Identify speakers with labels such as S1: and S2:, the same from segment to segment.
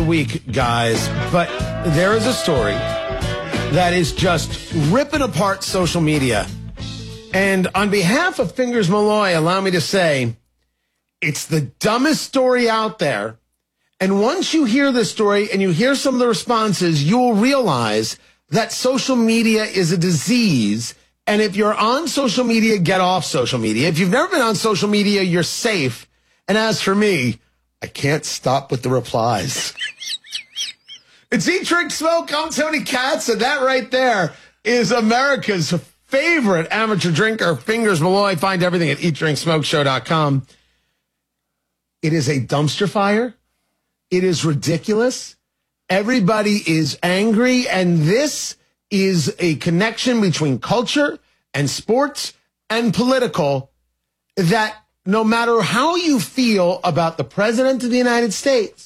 S1: week, guys, but there is a story that is just ripping apart social media. And on behalf of Fingers Malloy, allow me to say, it's the dumbest story out there. And once you hear this story and you hear some of the responses, you will realize that social media is a disease. And if you're on social media, get off social media. If you've never been on social media, you're safe. And as for me, I can't stop with the replies. It's Eat, Drink, Smoke. I'm Tony Katz, and that right there is America's favorite amateur drinker, Fingers Malloy. Find everything at eatdrinksmokeshow.com. It is a dumpster fire. It is ridiculous. Everybody is angry, and this is a connection between culture and sports and political that no matter how you feel about the president of the United States,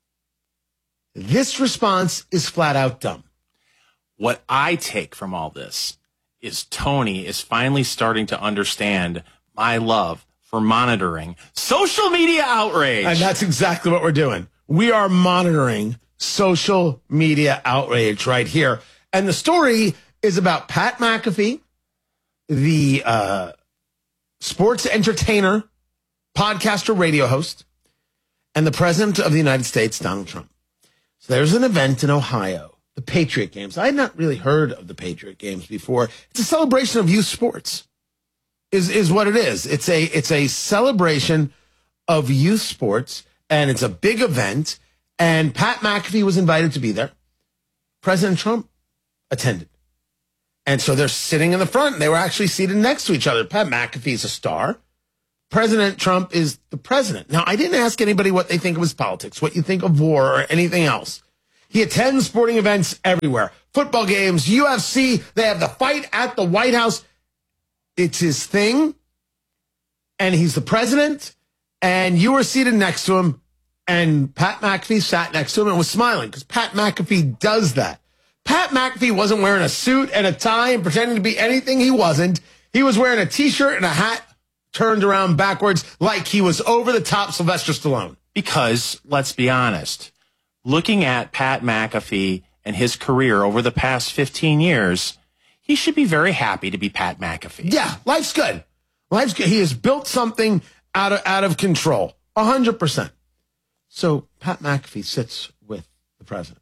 S1: this response is flat out dumb.
S2: What I take from all this is Tony is finally starting to understand my love for monitoring social media outrage.
S1: And that's exactly what we're doing. We are monitoring social media outrage right here. And the story is about Pat McAfee, the sports entertainer, podcaster, radio host, and the president of the United States, Donald Trump. So there's an event in Ohio, the Patriot Games. I had not really heard of the Patriot Games before. It's a celebration of youth sports, is what it is. It's a celebration of youth sports, and it's a big event. And Pat McAfee was invited to be there. President Trump attended. And so they're sitting in the front, and they were actually seated next to each other. Pat McAfee's a star. President Trump is the president. Now, I didn't ask anybody what they think of his politics, what you think of war or anything else. He attends sporting events everywhere. Football games, UFC, they have the fight at the White House. It's his thing, and he's the president, and you were seated next to him, and Pat McAfee sat next to him and was smiling because Pat McAfee does that. Pat McAfee wasn't wearing a suit and a tie and pretending to be anything he wasn't. He was wearing a T-shirt and a hat turned around backwards like he was over the top Sylvester Stallone.
S2: Because, let's be honest, looking at Pat McAfee and his career over the past 15 years, he should be very happy to be Pat McAfee.
S1: Yeah, life's good. Life's good. He has built something out of control, 100%. So Pat McAfee sits with the president.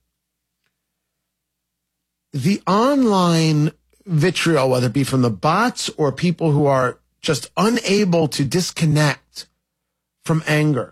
S1: The online vitriol, whether it be from the bots or people who are just unable to disconnect from anger.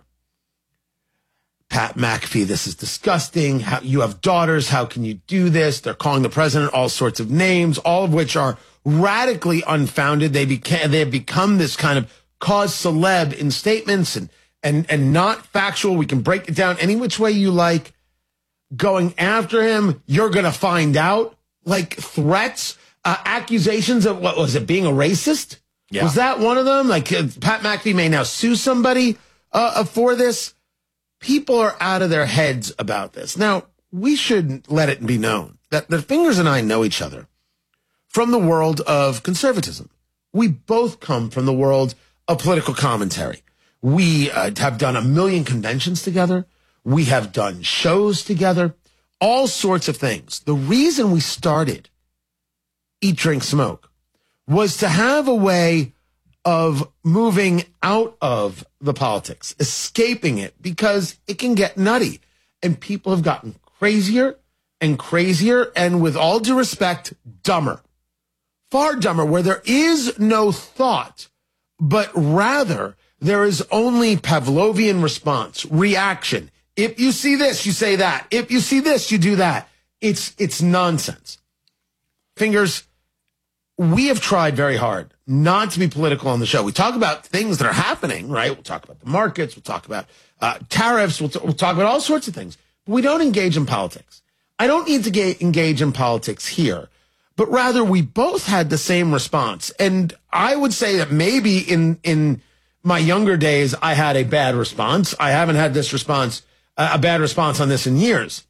S1: Pat McAfee, this is disgusting. How, you have daughters. How can you do this? They're calling the president all sorts of names, all of which are radically unfounded. They have become this kind of cause celeb in statements and not factual. We can break it down any which way you like. Going after him, you're going to find out. Like threats, accusations of, what was it, being a racist? Yeah. Was that one of them? Like Pat McAfee may now sue somebody for this. People are out of their heads about this. Now, we shouldn't let it be known that the Fingers and I know each other from the world of conservatism. We both come from the world of political commentary. We have done a million conventions together. We have done shows together, all sorts of things. The reason we started Eat, Drink, Smoke was to have a way of moving out of the politics, escaping it, because it can get nutty. And people have gotten crazier and crazier, and with all due respect, dumber. Far dumber, where there is no thought, but rather there is only Pavlovian response, reaction. If you see this, you say that. If you see this, you do that. It's nonsense. Fingers, we have tried very hard not to be political on the show. We talk about things that are happening, right? We'll talk about the markets. We'll talk about tariffs. We'll talk about all sorts of things. But we don't engage in politics. I don't need to engage in politics here, but rather we both had the same response. And I would say that maybe in my younger days, I had a bad response. I haven't had this response, a bad response on this in years.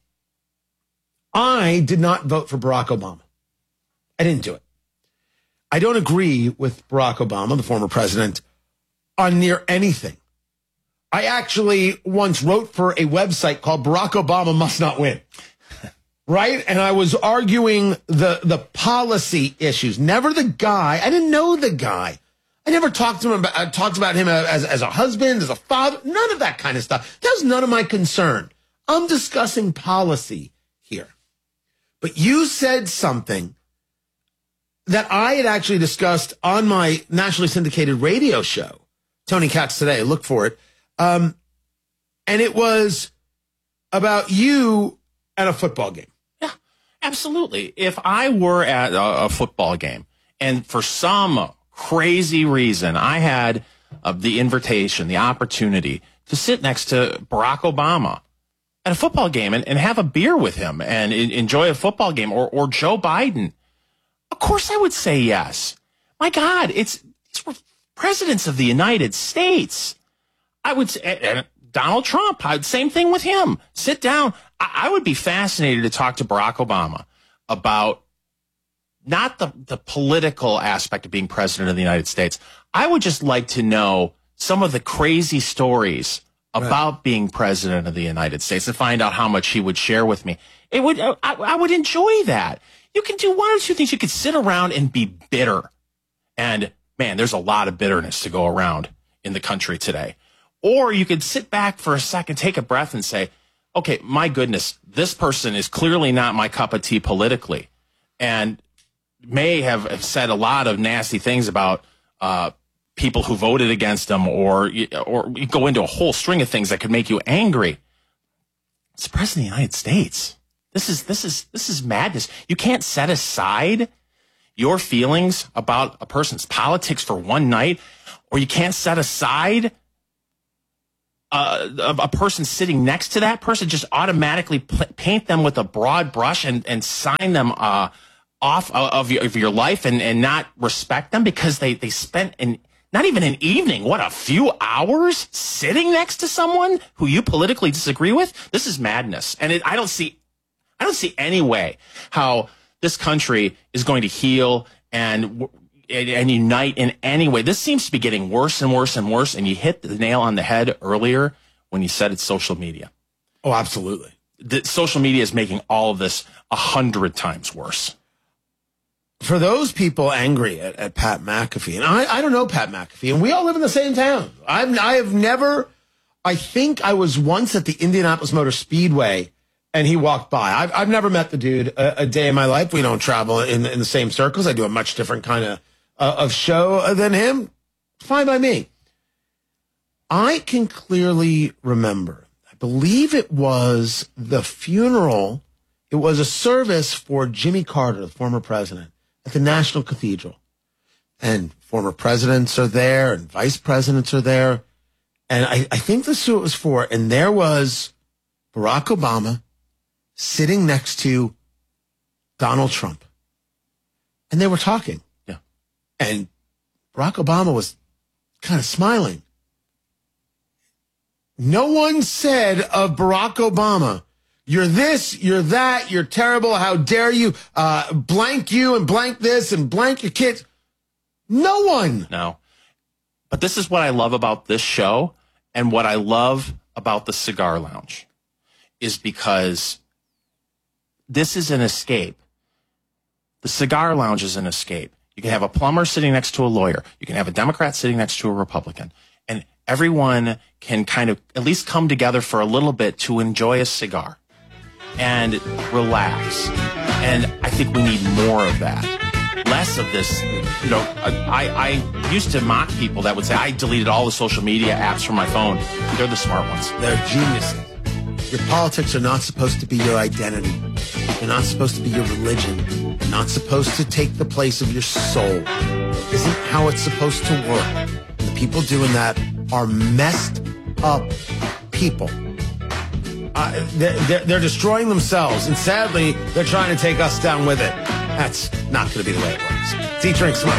S1: I did not vote for Barack Obama. I didn't do it. I don't agree with Barack Obama, the former president, on near anything. I actually once wrote for a website called Barack Obama Must Not Win. Right? And I was arguing the policy issues, never the guy. I didn't know the guy. I never talked to him about, I talked about him as a husband, as a father, none of that kind of stuff. That was none of my concern. I'm discussing policy here. But you said something that I had actually discussed on my nationally syndicated radio show, Tony Katz Today. Look for it. And it was about you at a football game.
S2: Yeah, absolutely. If I were at a football game and for some crazy reason I had the invitation, the opportunity to sit next to Barack Obama at a football game and have a beer with him and enjoy a football game, or Joe Biden, of course I would say yes. My God, these were presidents of the United States. I would say, and Donald Trump, same thing with him. Sit down. I would be fascinated to talk to Barack Obama about not the political aspect of being president of the United States. I would just like to know some of the crazy stories about being president of the United States and find out how much he would share with me. I would enjoy that. You can do one or two things. You could sit around and be bitter. And man, there's a lot of bitterness to go around in the country today. Or you could sit back for a second, take a breath and say, okay, my goodness, this person is clearly not my cup of tea politically and may have said a lot of nasty things about people who voted against them, or you go into a whole string of things that could make you angry. It's the president of the United States. This is madness. You can't set aside your feelings about a person's politics for one night, or you can't set aside a person sitting next to that person, just automatically paint them with a broad brush and sign them off of your life and not respect them because they spent not even an evening, a few hours sitting next to someone who you politically disagree with. This is madness. And I don't see any way how this country is going to heal and unite in any way. This seems to be getting worse and worse and worse. And you hit the nail on the head earlier when you said it's social media.
S1: Oh, absolutely.
S2: The social media is making all of this 100 times worse.
S1: For those people angry at Pat McAfee, and I don't know Pat McAfee, and we all live in the same town. I think I was once at the Indianapolis Motor Speedway and he walked by. I've never met the dude a day in my life. We don't travel in the same circles. I do a much different kind of show than him. Fine by me. I can clearly remember, I believe it was the funeral. It was a service for Jimmy Carter, the former president, at the National Cathedral. And former presidents are there and vice presidents are there. And I think this is who it was for. And there was Barack Obama sitting next to Donald Trump. And they were talking.
S2: Yeah.
S1: And Barack Obama was kind of smiling. No one said of Barack Obama, you're this, you're that, you're terrible, how dare you, blank you and blank this and blank your kids. No one.
S2: No. But this is what I love about this show and what I love about the Cigar Lounge is because this is an escape. The Cigar Lounge is an escape. You can have a plumber sitting next to a lawyer. You can have a Democrat sitting next to a Republican. And everyone can kind of at least come together for a little bit to enjoy a cigar and relax. And I think we need more of that. Less of this, I used to mock people that would say, I deleted all the social media apps from my phone. They're the smart ones.
S1: They're geniuses. Your politics are not supposed to be your identity. They're not supposed to be your religion. They're not supposed to take the place of your soul. It isn't how it's supposed to work. The people doing that are messed up people. They're destroying themselves, and sadly, they're trying to take us down with it. That's not going to be the way it works. Eat, drink, smoke.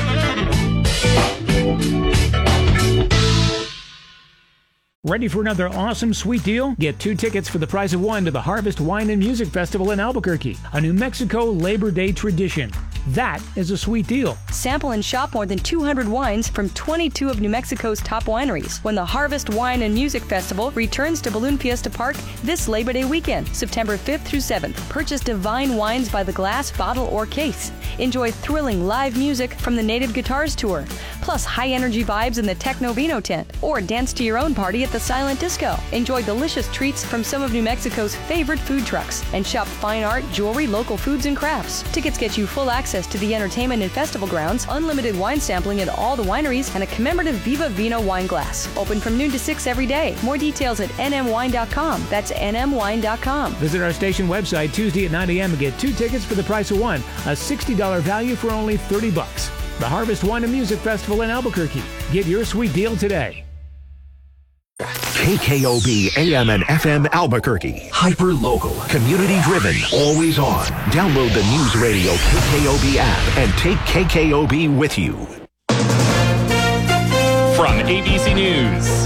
S3: Ready for another awesome sweet deal? Get 2 tickets for the price of 1 to the Harvest Wine and Music Festival in Albuquerque, a New Mexico Labor Day tradition. That is a sweet deal.
S4: Sample and shop more than 200 wines from 22 of New Mexico's top wineries when the Harvest Wine and Music Festival returns to Balloon Fiesta Park this Labor Day weekend, September 5th through 7th. Purchase divine wines by the glass, bottle, or case. Enjoy thrilling live music from the Native Guitars Tour, plus high-energy vibes in the Techno Vino tent, or dance to your own party at the Silent Disco. Enjoy delicious treats from some of New Mexico's favorite food trucks, and shop fine art, jewelry, local foods, and crafts. Tickets get you full access to the entertainment and festival grounds, unlimited wine sampling at all the wineries, and a commemorative Viva Vino wine glass. Open from noon to 6 every day. More details at nmwine.com. That's nmwine.com.
S3: Visit our station website Tuesday at 9 a.m. and get 2 tickets for the price of one, a $60 value for only $30. The Harvest Wine and Music Festival in Albuquerque. Get your sweet deal today.
S5: KKOB AM and FM Albuquerque. Hyper local, community driven, always on. Download the News Radio KKOB app and take KKOB with you.
S6: From ABC News,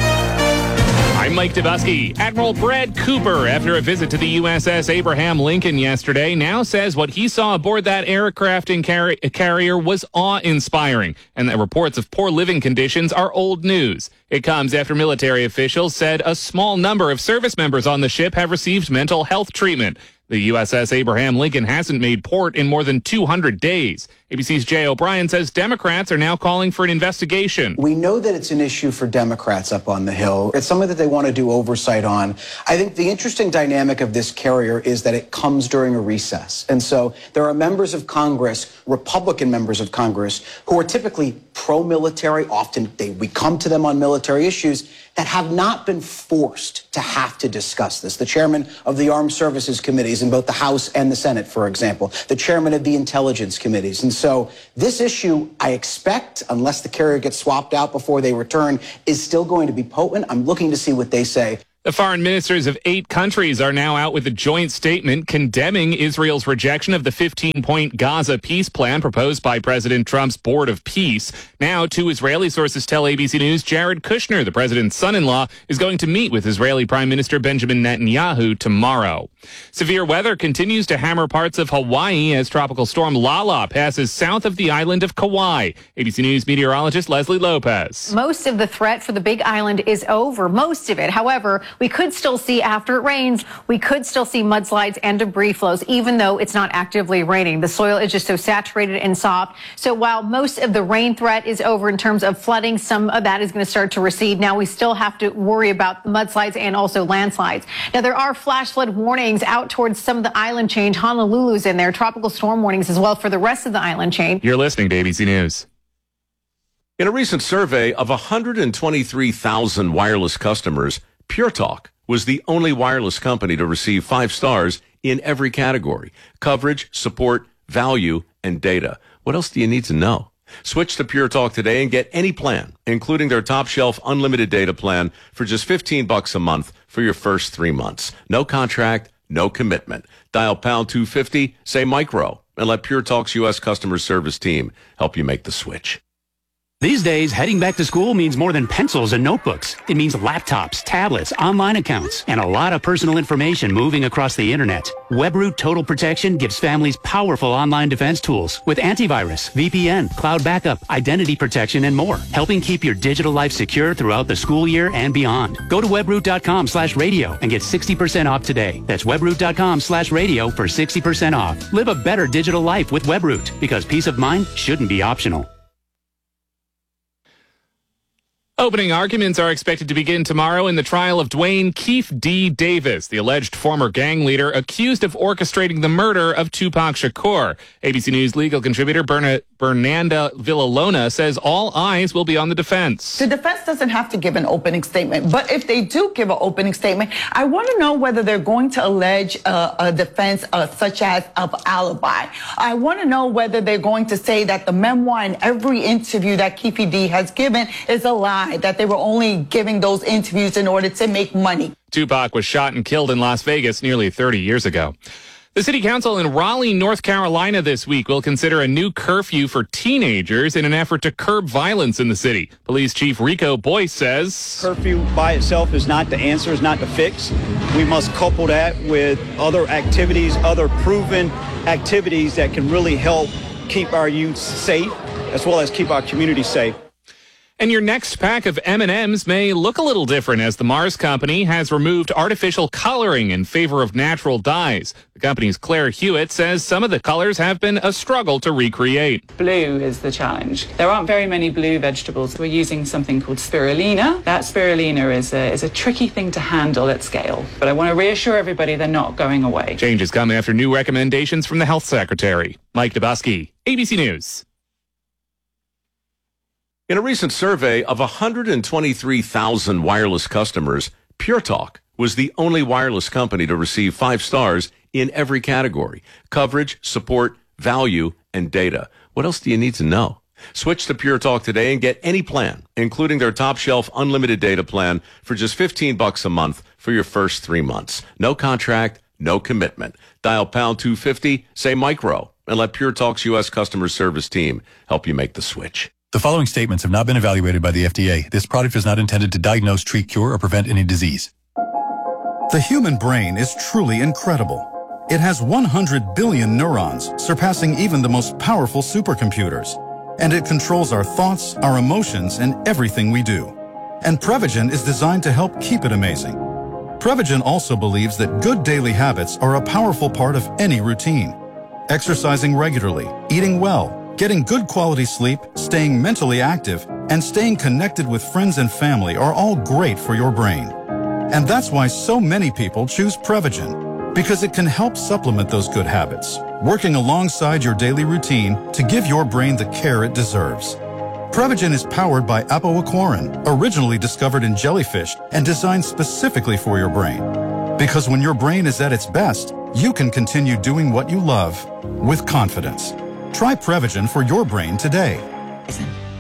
S6: I'm Mike Dubusky. Admiral Brad Cooper, after a visit to the USS Abraham Lincoln yesterday, now says what he saw aboard that aircraft and carrier was awe-inspiring, and that reports of poor living conditions are old news. It comes after military officials said a small number of service members on the ship have received mental health treatment. The USS Abraham Lincoln hasn't made port in more than 200 days. ABC's Jay O'Brien says Democrats are now calling for an investigation.
S7: We know that it's an issue for Democrats up on the Hill. It's something that they want to do oversight on. I think the interesting dynamic of this carrier is that it comes during a recess. And so there are members of Congress, Republican members of Congress, who are typically pro-military. Often we come to them on military issues that have not been forced to have to discuss this. The chairman of the Armed Services Committees in both the House and the Senate, for example, the chairman of the Intelligence Committees. And so this issue, I expect, unless the carrier gets swapped out before they return, is still going to be potent. I'm looking to see what they say.
S6: The foreign ministers of 8 countries are now out with a joint statement condemning Israel's rejection of the 15-point Gaza peace plan proposed by President Trump's Board of Peace. Now, 2 Israeli sources tell ABC News Jared Kushner, the president's son-in-law, is going to meet with Israeli Prime Minister Benjamin Netanyahu tomorrow. Severe weather continues to hammer parts of Hawaii as Tropical Storm Lala passes south of the island of Kauai. ABC News meteorologist Leslie Lopez.
S8: Most of the threat for the Big Island is over, most of it. However, we could still see, after it rains, we could still see mudslides and debris flows, even though it's not actively raining. The soil is just so saturated and soft. So while most of the rain threat is over in terms of flooding, some of that is going to start to recede. Now we still have to worry about mudslides and also landslides. Now there are flash flood warnings out towards some of the island chain. Honolulu's in there. Tropical storm warnings as well for the rest of the island chain.
S6: You're listening to ABC News.
S9: In a recent survey of 123,000 wireless customers, Pure Talk was the only wireless company to receive 5 stars in every category: coverage, support, value, and data. What else do you need to know? Switch to Pure Talk today and get any plan, including their top shelf unlimited data plan for just $15 a month for your first 3 months. No contract, no commitment. Dial pound 250, say micro, and let Pure Talk's U.S. customer service team help you make the switch.
S10: These days, heading back to school means more than pencils and notebooks. It means laptops, tablets, online accounts, and a lot of personal information moving across the internet. WebRoot Total Protection gives families powerful online defense tools with antivirus, VPN, cloud backup, identity protection, and more, helping keep your digital life secure throughout the school year and beyond. Go to webroot.com/radio and get 60% off today. That's webroot.com/radio for 60% off. Live a better digital life with WebRoot, because peace of mind shouldn't be optional.
S6: Opening arguments are expected to begin tomorrow in the trial of Dwayne Keefe D. Davis, the alleged former gang leader accused of orchestrating the murder of Tupac Shakur. ABC News legal contributor Bernanda Villalona says all eyes will be on the defense.
S11: The defense doesn't have to give an opening statement, but if they do give an opening statement, I want to know whether they're going to allege a defense such as of alibi. I want to know whether they're going to say that the memoir and every interview that Keefe D has given is a lie, that they were only giving those interviews in order to make money.
S6: Tupac was shot and killed in Las Vegas nearly 30 years ago. The city council in Raleigh, North Carolina this week will consider a new curfew for teenagers in an effort to curb violence in the city. Police Chief Rico Boyce says
S12: curfew by itself is not the answer, is not the fix. We must couple that with other activities, other proven activities that can really help keep our youth safe as well as keep our community safe.
S6: And your next pack of M&Ms may look a little different as the Mars Company has removed artificial coloring in favor of natural dyes. The company's Claire Hewitt says some of the colors have been a struggle to recreate.
S13: Blue is the challenge. There aren't very many blue vegetables. We're using something called spirulina. That spirulina is a tricky thing to handle at scale. But I want to reassure everybody they're not going away.
S6: Changes come after new recommendations from the Health Secretary. Mike Dubusky, ABC News.
S9: In a recent survey of 123,000 wireless customers, Pure Talk was the only wireless company to receive 5 stars in every category: coverage, support, value, and data. What else do you need to know? Switch to Pure Talk today and get any plan, including their top shelf unlimited data plan for just $15 a month for your first 3 months. No contract, no commitment. Dial pound 250, say micro, and let Pure Talk's U.S. customer service team help you make the switch.
S14: The following statements have not been evaluated by the FDA. This product is not intended to diagnose, treat, cure, or prevent any disease.
S15: The human brain is truly incredible. It has 100 billion neurons, surpassing even the most powerful supercomputers. And it controls our thoughts, our emotions, and everything we do. And Prevagen is designed to help keep it amazing. Prevagen also believes that good daily habits are a powerful part of any routine. Exercising regularly, eating well, getting good quality sleep, staying mentally active, and staying connected with friends and family are all great for your brain. And that's why so many people choose Prevagen, because it can help supplement those good habits, working alongside your daily routine to give your brain the care it deserves. Prevagen is powered by apoaquarin, originally discovered in jellyfish and designed specifically for your brain. Because when your brain is at its best, you can continue doing what you love with confidence. Try Prevagen for your brain today.